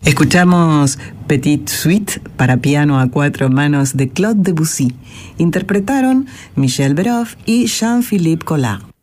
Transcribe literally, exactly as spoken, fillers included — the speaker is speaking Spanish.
Escuchamos Petite Suite para piano a cuatro manos de Claude Debussy. Interpretaron Michel Beroff y Jean-Philippe Collard.